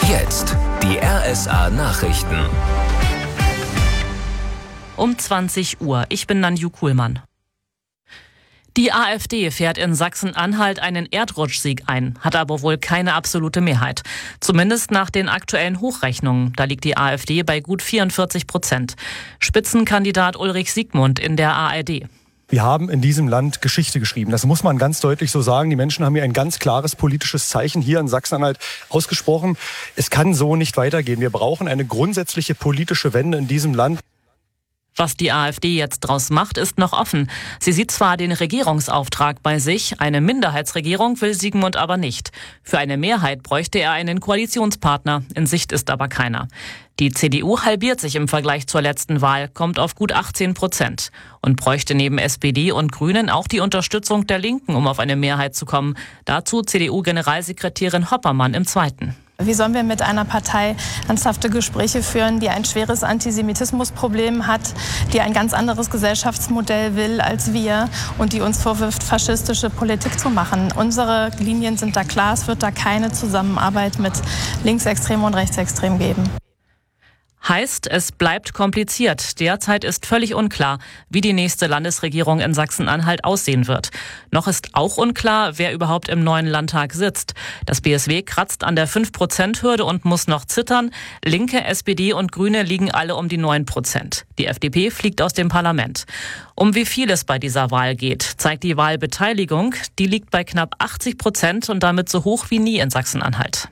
Jetzt die RSA Nachrichten. Um 20 Uhr. Ich bin Nanju Kuhlmann. Die AfD fährt in Sachsen-Anhalt einen Erdrutschsieg ein, hat aber wohl keine absolute Mehrheit. Zumindest nach den aktuellen Hochrechnungen. Da liegt die AfD bei gut 44%. Spitzenkandidat Ulrich Siegmund in der ARD. Wir haben in diesem Land Geschichte geschrieben. Das muss man ganz deutlich so sagen. Die Menschen haben hier ein ganz klares politisches Zeichen hier in Sachsen-Anhalt ausgesprochen. Es kann so nicht weitergehen. Wir brauchen eine grundsätzliche politische Wende in diesem Land. Was die AfD jetzt draus macht, ist noch offen. Sie sieht zwar den Regierungsauftrag bei sich, eine Minderheitsregierung will Siegmund aber nicht. Für eine Mehrheit bräuchte er einen Koalitionspartner, in Sicht ist aber keiner. Die CDU halbiert sich im Vergleich zur letzten Wahl, kommt auf gut 18% und bräuchte neben SPD und Grünen auch die Unterstützung der Linken, um auf eine Mehrheit zu kommen. Dazu CDU-Generalsekretärin Hoppermann im Zweiten. Wie sollen wir mit einer Partei ernsthafte Gespräche führen, die ein schweres Antisemitismusproblem hat, die ein ganz anderes Gesellschaftsmodell will als wir und die uns vorwirft, faschistische Politik zu machen? Unsere Linien sind da klar, es wird da keine Zusammenarbeit mit Linksextremen und Rechtsextremen geben. Heißt, es bleibt kompliziert. Derzeit ist völlig unklar, wie die nächste Landesregierung in Sachsen-Anhalt aussehen wird. Noch ist auch unklar, wer überhaupt im neuen Landtag sitzt. Das BSW kratzt an der 5%-Hürde und muss noch zittern. Linke, SPD und Grüne liegen alle um die 9%. Die FDP fliegt aus dem Parlament. Um wie viel es bei dieser Wahl geht, zeigt die Wahlbeteiligung. Die liegt bei knapp 80% und damit so hoch wie nie in Sachsen-Anhalt.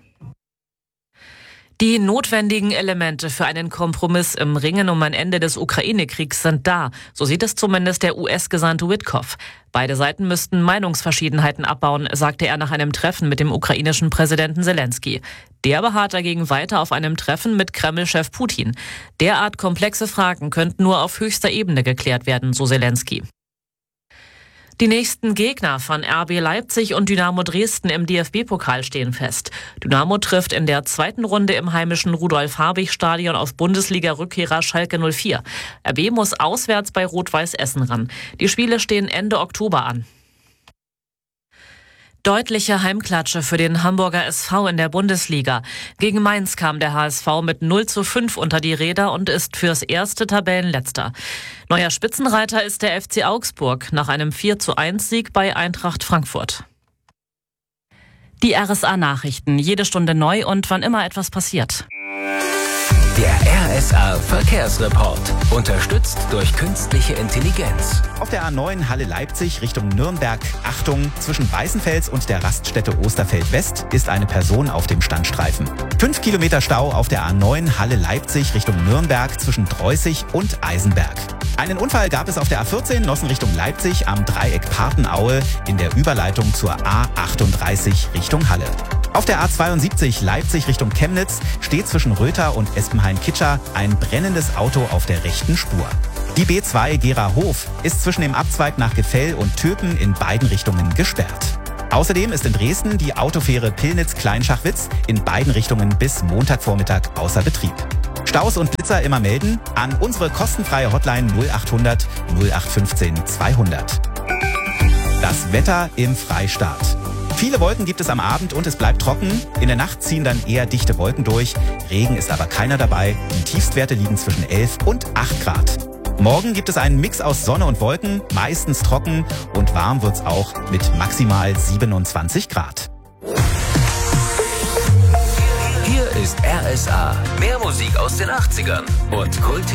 Die notwendigen Elemente für einen Kompromiss im Ringen um ein Ende des Ukraine-Kriegs sind da. So sieht es zumindest der US-Gesandte Witkoff. Beide Seiten müssten Meinungsverschiedenheiten abbauen, sagte er nach einem Treffen mit dem ukrainischen Präsidenten Selensky. Der beharrt dagegen weiter auf einem Treffen mit Kreml-Chef Putin. Derart komplexe Fragen könnten nur auf höchster Ebene geklärt werden, so Selensky. Die nächsten Gegner von RB Leipzig und Dynamo Dresden im DFB-Pokal stehen fest. Dynamo trifft in der zweiten Runde im heimischen Rudolf-Habich-Stadion auf Bundesliga-Rückkehrer Schalke 04. RB muss auswärts bei Rot-Weiß Essen ran. Die Spiele stehen Ende Oktober an. Deutliche Heimklatsche für den Hamburger SV in der Bundesliga. Gegen Mainz kam der HSV mit 0:5 unter die Räder und ist fürs erste Tabellenletzter. Neuer Spitzenreiter ist der FC Augsburg nach einem 4:1-Sieg bei Eintracht Frankfurt. Die RSA-Nachrichten, jede Stunde neu und wann immer etwas passiert. Der RSA Verkehrsreport. Unterstützt durch künstliche Intelligenz. Auf der A9 Halle-Leipzig Richtung Nürnberg. Achtung, zwischen Weißenfels und der Raststätte Osterfeld-West ist eine Person auf dem Standstreifen. 5 Kilometer Stau auf der A9 Halle-Leipzig Richtung Nürnberg zwischen Dreußig und Eisenberg. Einen Unfall gab es auf der A14 Nossen Richtung Leipzig am Dreieck Partenaue in der Überleitung zur A38 Richtung Halle. Auf der A72 Leipzig Richtung Chemnitz steht zwischen Röther und Espenhain-Kitscher ein brennendes Auto auf der rechten Spur. Die B2 Gera-Hof ist zwischen dem Abzweig nach Gefell und Töpen in beiden Richtungen gesperrt. Außerdem ist in Dresden die Autofähre Pillnitz-Kleinschachwitz in beiden Richtungen bis Montagvormittag außer Betrieb. Staus und Blitzer immer melden an unsere kostenfreie Hotline 0800 0815 200. Das Wetter im Freistaat. Viele Wolken gibt es am Abend und es bleibt trocken. In der Nacht ziehen dann eher dichte Wolken durch. Regen ist aber keiner dabei. Die Tiefstwerte liegen zwischen 11 und 8 Grad. Morgen gibt es einen Mix aus Sonne und Wolken, meistens trocken und warm wird's auch mit maximal 27 Grad. Hier ist RSA. Mehr Musik aus den 80ern und Kulthits